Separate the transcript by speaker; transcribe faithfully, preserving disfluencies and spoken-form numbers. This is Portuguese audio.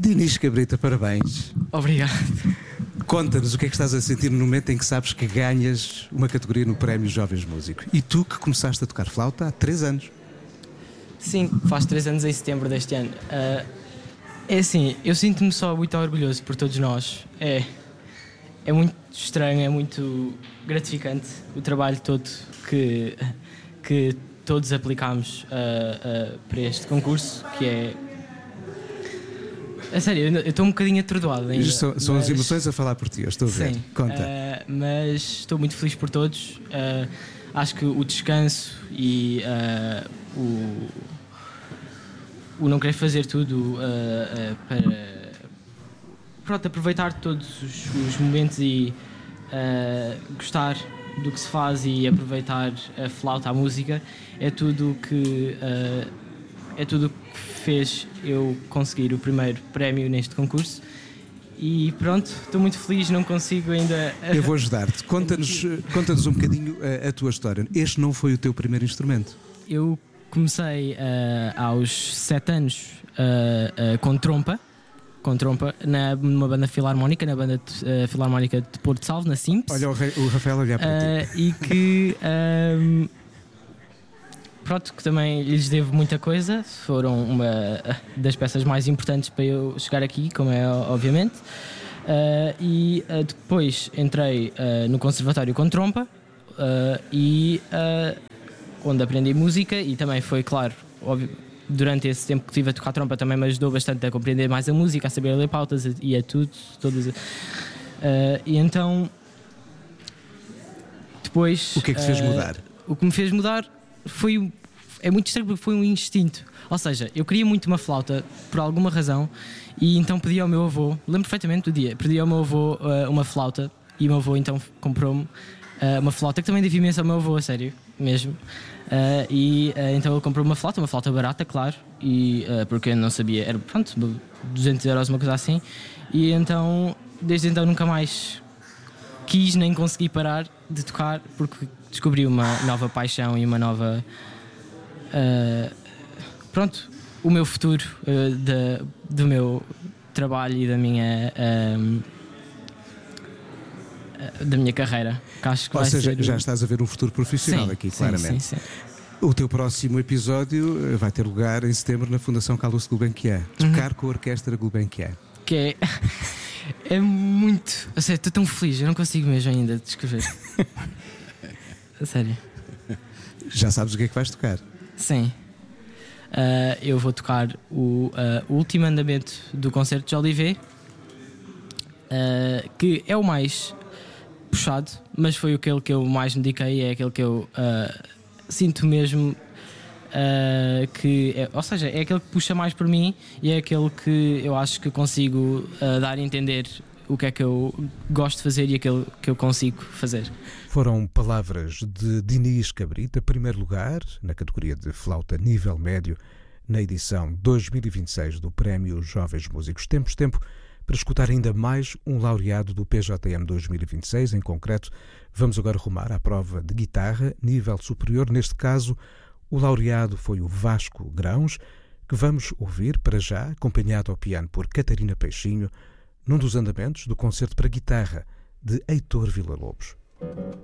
Speaker 1: Dinis Cabrita, parabéns.
Speaker 2: Obrigado.
Speaker 1: Conta-nos o que é que estás a sentir no momento em que sabes que ganhas uma categoria no Prémio Jovens Músicos. E tu que começaste a tocar flauta há três anos.
Speaker 2: Sim, faz três anos em setembro deste ano. Uh, é assim, eu sinto-me só muito orgulhoso por todos nós. É, é muito estranho, é muito gratificante o trabalho todo que, que todos aplicámos uh, uh, para este concurso, que é... É sério, eu estou um bocadinho atordoado ainda.
Speaker 1: São, são
Speaker 2: mas...
Speaker 1: as emoções a falar por ti, eu estou a ver.
Speaker 2: Sim,
Speaker 1: Conta.
Speaker 2: Uh, mas estou muito feliz por todos. Uh, acho que o descanso e uh, o, o não querer fazer tudo uh, uh, para pronto, aproveitar todos os, os momentos e uh, gostar do que se faz e aproveitar a flauta, a música, é tudo que uh, é tudo que fez eu conseguir o primeiro prémio neste concurso. E pronto, estou muito feliz, não consigo ainda...
Speaker 1: Eu vou ajudar-te. Conta-nos, conta-nos um bocadinho a, a tua história. Este não foi o teu primeiro instrumento?
Speaker 2: Eu comecei uh, aos sete anos uh, uh, com trompa, com trompa na, numa banda filarmónica, na banda de, uh, filarmónica de Porto Salvo, na Simps.
Speaker 1: Olha o, Re, o Rafael olhar para
Speaker 2: uh,
Speaker 1: ti.
Speaker 2: E que... Um, pronto, que também lhes devo muita coisa. Foram uma das peças mais importantes para eu chegar aqui, como é obviamente. Uh, e uh, depois entrei uh, no conservatório com trompa uh, e uh, onde aprendi música, e também foi, claro, óbvio, durante esse tempo que estive a tocar trompa também me ajudou bastante a compreender mais a música, a saber ler pautas e a tudo, todas. Uh, e então depois...
Speaker 1: O que é que te fez mudar?
Speaker 2: Uh, o que me fez mudar foi, é muito estranho porque foi um instinto. Ou seja, eu queria muito uma flauta por alguma razão, e então pedi ao meu avô, lembro perfeitamente do dia, pedi ao meu avô uh, uma flauta, e o meu avô então comprou-me uh, uma flauta que também devo imenso ao meu avô, a sério, mesmo. Uh, e uh, então ele comprou uma flauta, uma flauta barata, claro, e, uh, porque eu não sabia, era pronto, duzentos euros, uma coisa assim, e então desde então nunca mais quis nem consegui parar de tocar, porque descobri uma nova paixão e uma nova uh, pronto, o meu futuro uh, de, do meu trabalho e da minha um, da minha carreira, que acho que
Speaker 1: Ou
Speaker 2: vai
Speaker 1: seja,
Speaker 2: ser...
Speaker 1: já estás a ver um futuro profissional. Sim, aqui,
Speaker 2: sim,
Speaker 1: claramente.
Speaker 2: Sim, sim.
Speaker 1: O teu próximo episódio vai ter lugar em setembro na Fundação Carlos Gulbenkian. Tocar uhum. com a Orquestra Gulbenkian.
Speaker 2: Que é... é muito... A sério, estou tão feliz, eu não consigo mesmo ainda descrever. A sério.
Speaker 1: Já sabes o que é que vais tocar?
Speaker 2: Sim. Uh, eu vou tocar o, uh, o último andamento do concerto de Jolivet, uh, que é o mais puxado, mas foi aquele que eu mais me dediquei, é aquele que eu uh, sinto mesmo uh, que é, ou seja, é aquele que puxa mais por mim, e é aquele que eu acho que consigo uh, dar a entender o que é que eu gosto de fazer e aquilo que eu consigo fazer.
Speaker 1: Foram palavras de Dinis Cabrita, primeiro lugar na categoria de flauta nível médio na edição dois mil e vinte e seis do Prémio Jovens Músicos. Temos tempo para escutar ainda mais um laureado do P J M dois mil e vinte e seis. Em concreto, vamos agora rumar à prova de guitarra nível superior. Neste caso, o laureado foi o Vasco Grãos, que vamos ouvir para já, acompanhado ao piano por Catarina Peixinho, num dos andamentos do concerto para guitarra de Heitor Villa-Lobos.